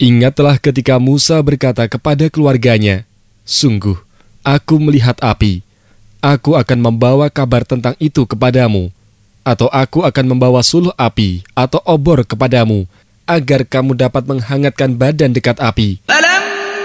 Ingatlah ketika Musa berkata kepada keluarganya, "Sungguh, aku melihat api. Aku akan membawa kabar tentang itu kepadamu, atau aku akan membawa suluh api atau obor kepadamu, agar kamu dapat menghangatkan badan dekat api."